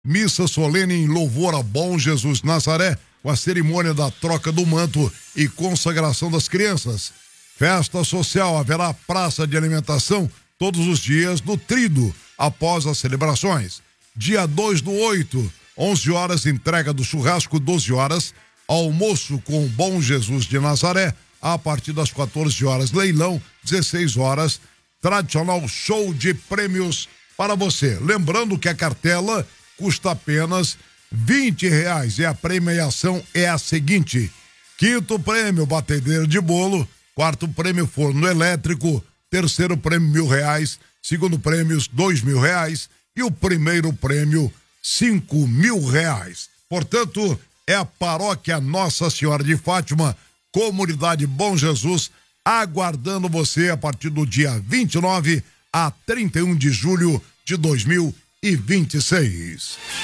Missa solene em louvor a Bom Jesus Nazaré, com a cerimônia da troca do manto e consagração das crianças. Festa social, haverá praça de alimentação todos os dias do Trido, após as celebrações. Dia 2/8, 11 horas, entrega do churrasco, 12 horas, almoço com o Bom Jesus de Nazaré, a partir das 14 horas, leilão, 16 horas, tradicional show de prêmios para você. Lembrando que a cartela custa apenas R$20 e a premiação é a seguinte: quinto prêmio, batedeira de bolo; quarto prêmio, forno elétrico; terceiro prêmio, R$1.000; segundo prêmio, R$2.000 e o primeiro prêmio, R$5.000. Portanto, é a paróquia Nossa Senhora de Fátima, comunidade Bom Jesus, aguardando você a partir do dia 29 a 31 de julho de 2026.